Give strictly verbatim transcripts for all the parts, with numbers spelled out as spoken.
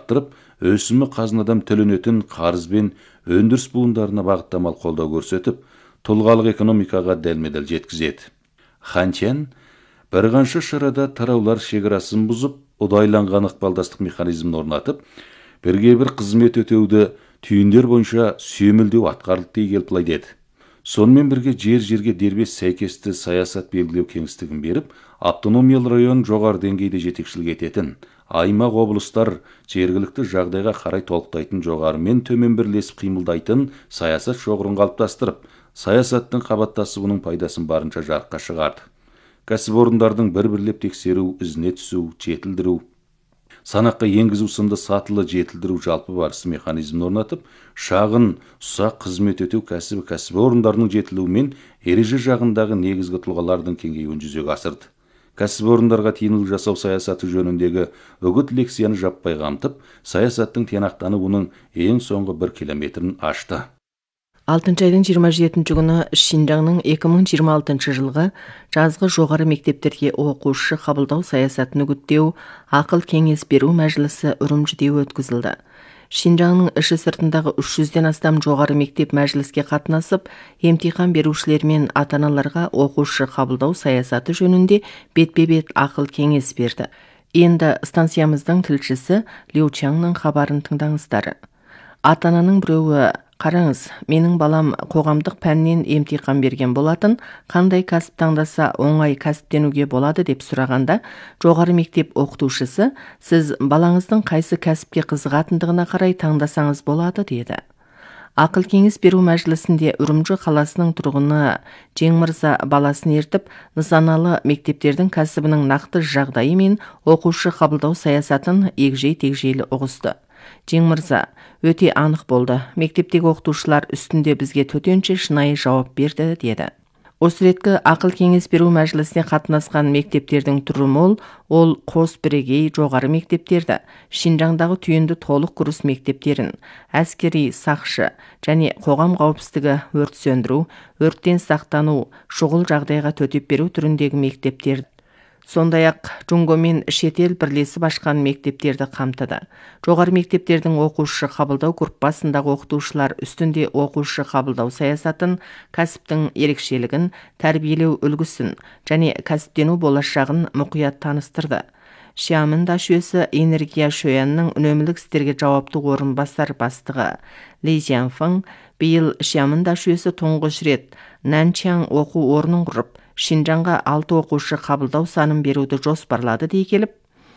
арттырып, өсімі қазынадан төленетін қарыз бен өндіріс буындарына бағыттамалы қолдау көрсетіп, тұлғалық экономикаға дәлме-дәл жеткізеді. Ханчан бір қанша шарада тараулар шекарасын бұзып, ұдайланған ықпалдастық механизмін орнатып, бірге бір қызмет өтеуді түйіндер бойынша сүйемелдеу атқарылды дей келіп деді. Сонымен бірге жер-жерге дербес сәйкесті саясат белгілеу кеңістігін беріп, автономиялы район жоғары деңгейде жетекшілік ететін, аймақ облыстар жергілікті жағдайға қарай толықтайтын жоғары мен төмен бірлесіп қимылдайтын саясат шоғырын қалыптастырып, саясаттың қабаттасуының пайдасын барынша жарыққа шығарды. Кәсіпорындардың бір-бірлеп тексеру, ізіне түсу, жетілдіру, санаққа енгізу сынды сатылы жетілдіру жалпы барысы механизмін орнатып, шағын, ұсақ қызмет өтеу кәсібі кәсіпорындарының жетілуі мен ереже жағындағы негізгі тұлғалардың кеңеюін жүзеге асырды. Кәсіпорындарға тиімділік жасау саясаты жөніндегі үгіт лекцияны жаппай қамтып, саясаттың тиянақтануының ең соңғы бір километрін ашты. алтыншы айдың жиырма жетінші күні Шинжаңның екі мың жиырма алтыншы жылғы жазғы жоғары мектептерге оқушы қабылдау саясатын үгіттеу, ақыл кеңес беру мәжілісі Үрімжіде өткізілді. Шинжаңның іші сыртындағы үш жүзден астам жоғары мектеп мәжіліске қатынасып, емтихан берушілер мен ата-аналарға оқушы қабылдау саясаты жөнінде бетпе-бет ақыл кеңес берді. Енді станциямыздың тілшісі Лю Чаңның хабарын тыңдаңыздар. Ата-ананың біреуі: "Қараңыз, менің балам қоғамдық пәннен емтихан берген болатын, қандай кәсіп таңдаса оңай кәсіптенуге болады?" деп сұрағанда, жоғары мектеп оқытушысы: "Сіз балаңыздың қайсы кәсіпке қызығатындығына қарай таңдасаңыз болады" деді. Ақыл кеңес беру мәжілісінде Үрімжі қаласының тұрғыны Жеңмырза баласын ертіп, нысаналы мектептердің кәсібінің нақты жағдайы мен оқушы қабылдау саясатын егжей-тегжейлі ұғысты. Жеңмырза: "Өте анық болды. Мектептегі оқытушылар үстінде бізге төтенше шынайы жауап берді" деді. Осы реткі ақыл кеңес беру мәжілісіне қатынасқан мектептердің түрі мол, ол қос бірегей жоғары мектептерді, Шинжаңдағы түйінді толық курс мектептерін, әскери сақшы және қоғам қауіпсіздігі, өрт сөндіру, өрттен сақтану, шұғыл жағдайға төтеп беру түріндегі мектептерді, сондай-ақ Джунго мен шетел бірлесіп ашқан мектептерді қамтыды. Жоғары мектептердің оқушы қабылдау группасындағы оқытушылар үстінде оқушы қабылдау саясатын, кәсіптің ерекшелігін, тәрбиелеу үлгісін және кәсіптену болашағын мұқият таныстырды. Шиамын Дашуесі энергия шөянның үнемлік істерге жауапты орынбасар бастығы Ли Жианфeng биыл Шиамын Дашуесі тұңғыш рет Нанчан оқу орнын құрып, Шинжаңға алты оқушы қабылдау санын беруді жоспарлады дей келіп,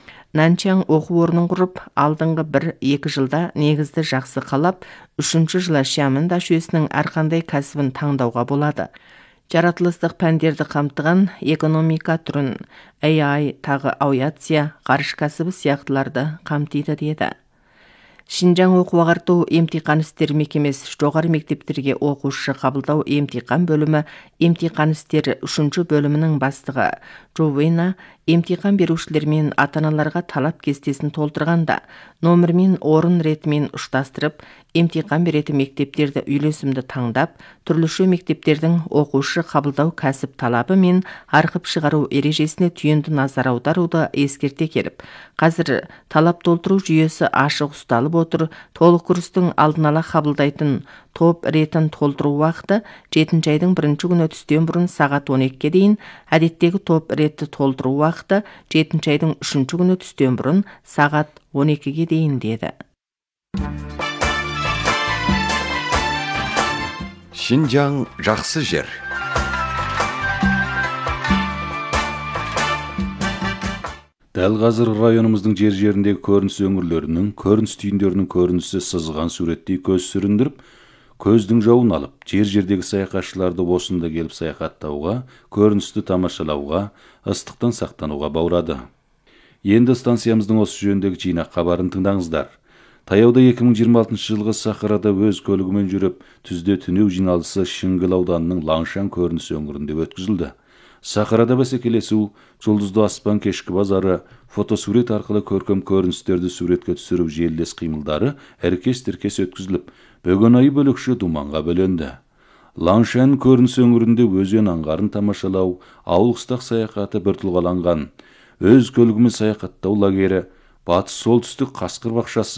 Нанчан оқу орнын құрып, алдыңғы бір-екі жылда негізді жақсы қалап, үшінші жылы Шиамын Дашуесінің әрқандай кәсібін таңдауға болады. Жаратылыстық пәндерді қамтыған экономика түрін, эй ай, тағы авиация, ғарыш кәсібі сияқтыларды қамтиды деді. Шинжаң оқу ағарту емтиқан істері мекемесі жоғары мектептерге оқушы қабылдау емтиқан бөлімі емтиқан істері үшінші бөлімінің бастығы Джовена емтиқан берушілер мен ата-аналарға талап кестесін толтырғанда, номер мен орын ретімен ұштастырып, емтиқан беретін мектептерді үйлесімді таңдап, түрліше мектептердің оқушы қабылдау кәсіп талабы мен арқып шығару ережесіне түйінді назар аударуды ескерте келіп, қазір талап толтыру жүйесі ашық ұсталып отыр. Толық курстың алдын ала қабылдайтын топ ретін толтыру уақыты жетінші айдың бірінші күні түстен бұрын сағат он екіге дейін, әдеттегі топ ретті толтыру уақыты жетінші айдың үшінші күні түстен бұрын сағат он екіге дейін деді. Шинжаң жақсы жер. Дәл қазір районымыздың жер-жеріндегі көрініс өңірлерінің, көрініс түйіндерінің көрінісі сызған суреттей көз сүріндіріп, көздің жауын алып, жер-жердегі саяхатшыларды осында келіп саяхаттауға, көріністі тамашалауға, ыстықтан сақтануға баурады. Енді станциямыздың осы жөніндегі жинақ хабарын тыңдаңыздар. Таяуда екі мың жиырма алтыншы жылғы Сахарада өз көлігімен жүріп, түзде түнеу жиналысы Шыңгыл ауданының Лаңшан көрініс өңірінде өткізілді. Сахарада бәсекелесу, жұлдызды аспан кешкі базары, фотосурет арқылы көркем көріністерді суретке түсіру желілес қимылдары әркес-тіркес өткізіліп, бөгөн айы бөлікші думанға бөленді. Лаңшан көрініс өңірінде өзен аңғарын тамашалау, ауыл қыстақ саяхаты біртұлғаланған. Өз көлігімен саяхаттау лагері, батыс солтүстік Қасқыр бақшасы